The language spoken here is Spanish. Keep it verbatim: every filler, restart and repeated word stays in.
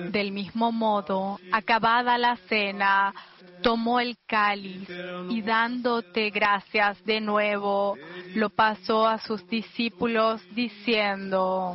Del mismo modo, acabada la cena, tomó el cáliz y dándote gracias de nuevo, lo pasó a sus discípulos diciendo: